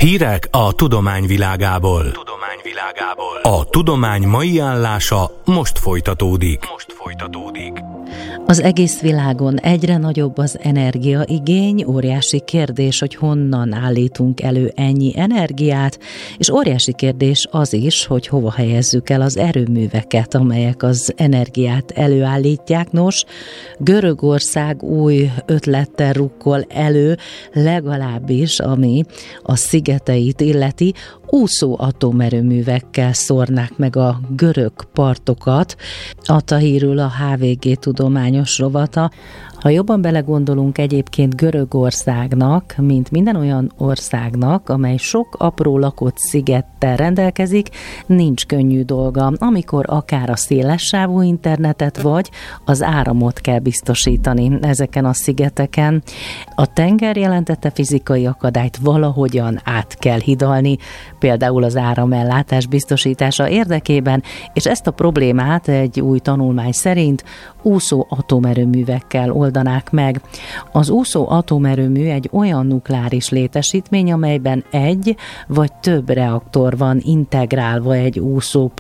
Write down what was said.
Hírek a tudomány világából. A tudomány mai állása most folytatódik. Az egész világon egyre nagyobb az energiaigény, óriási kérdés, hogy honnan állítunk elő ennyi energiát, és óriási kérdés az is, hogy hova helyezzük el az erőműveket, amelyek az energiát előállítják. Nos, Görögország új ötlettel rukkol elő, legalábbis ami a szigeteit illeti, úszó atomerőművekkel szórnák meg a görög partokat, adta hírül a HVG tudományos rovata. Ha jobban belegondolunk, egyébként Görögországnak, mint minden olyan országnak, amely sok apró lakott szigettel rendelkezik, nincs könnyű dolga, amikor akár a szélessávú internetet vagy az áramot kell biztosítani ezeken a szigeteken. A tenger jelentette fizikai akadályt valahogyan át kell hidalni, például az áramellátás biztosítása érdekében, és ezt a problémát egy új tanulmány szerint úszó atomerőművekkel oldanák meg. Az úszó atomerőmű egy olyan nukleáris létesítmény, amelyben egy vagy több reaktor van integrálva egy úszó